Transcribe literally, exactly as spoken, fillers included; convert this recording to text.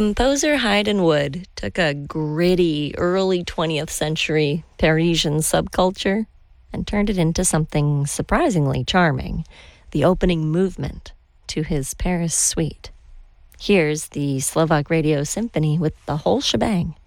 Composer Haydn Wood took a gritty early twentieth century Parisian subculture and turned it into something surprisingly charming, the opening movement to his Paris suite. Here's the Slovak Radio Symphony with the whole shebang.